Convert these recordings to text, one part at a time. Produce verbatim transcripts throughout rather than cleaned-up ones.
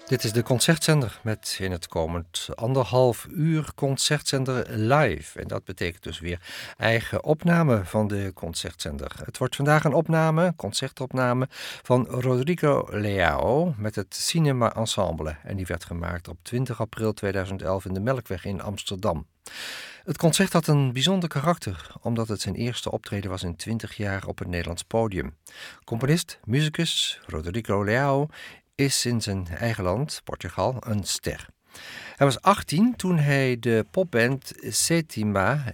Dit is de Concertzender met in het komend anderhalf uur Concertzender live. En dat betekent dus weer eigen opname van de Concertzender. Het wordt vandaag een opname, een concertopname van Rodrigo Leao met het Cinema Ensemble. En die werd gemaakt op twintig april tweeduizend elf in de Melkweg in Amsterdam. Het concert had een bijzonder karakter, omdat het zijn eerste optreden was in twintig jaar op het Nederlands podium. Componist, muzikus Rodrigo Leao is in zijn eigen land, Portugal, een ster. Hij was achttien toen hij de popband Sétima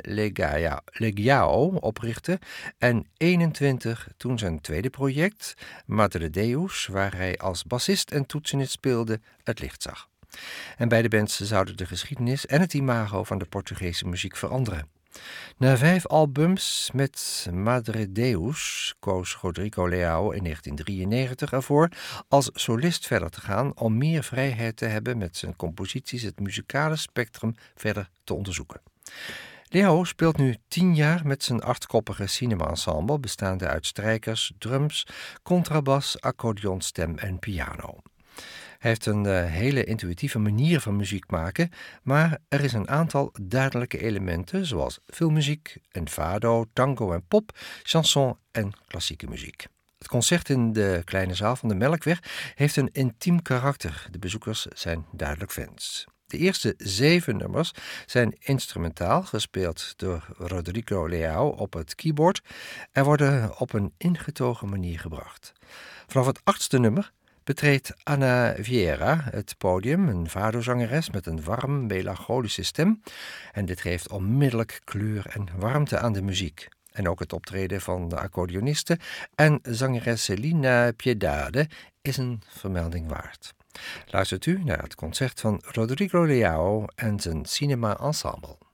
Legião oprichtte en eenentwintig toen zijn tweede project, Madre Deus, waar hij als bassist en toetsenist speelde, het licht zag. En beide bands zouden de geschiedenis en het imago van de Portugese muziek veranderen. Na vijf albums met Madre Deus koos Rodrigo Leao in negentien drieënnegentig ervoor als solist verder te gaan om meer vrijheid te hebben met zijn composities het muzikale spectrum verder te onderzoeken. Leao speelt nu tien jaar met zijn achtkoppige cinema-ensemble bestaande uit strijkers, drums, contrabas, accordeonstem en piano. Hij heeft een uh, hele intuïtieve manier van muziek maken, maar er is een aantal duidelijke elementen zoals filmmuziek, en fado, tango en pop, chanson en klassieke muziek. Het concert in de kleine zaal van de Melkweg heeft een intiem karakter. De bezoekers zijn duidelijk fans. De eerste zeven nummers zijn instrumentaal, gespeeld door Rodrigo Leao op het keyboard en worden op een ingetogen manier gebracht. Vanaf het achtste nummer betreedt Ana Vieira het podium, een fado-zangeres met een warm, melancholische stem. En dit geeft onmiddellijk kleur en warmte aan de muziek. En ook het optreden van de accordeoniste en zangeres Celina Piedade is een vermelding waard. Luistert u naar het concert van Rodrigo Leao en zijn Cinema Ensemble.